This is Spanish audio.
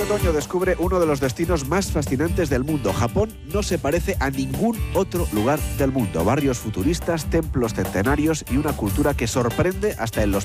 otoño descubre uno de los destinos más fascinantes del mundo. Japón no se parece a ningún otro lugar del mundo. Barrios futuristas, templos centenarios y una cultura que sorprende hasta en los